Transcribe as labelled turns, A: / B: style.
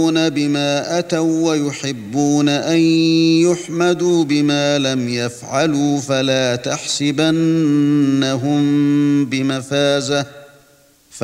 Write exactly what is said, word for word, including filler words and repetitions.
A: بما أتوا ويحبون أن يحمدوا بما لم يفعلوا فلا تحسبنهم بمفازة